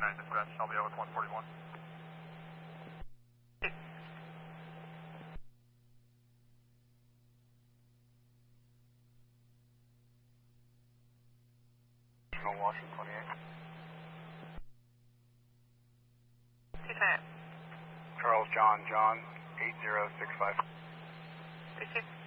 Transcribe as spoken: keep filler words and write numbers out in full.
nine, dispatch, I'll be out with one forty-one. Washington twenty-eight. Lieutenant. Charles John John, eight zero six five. Thank you.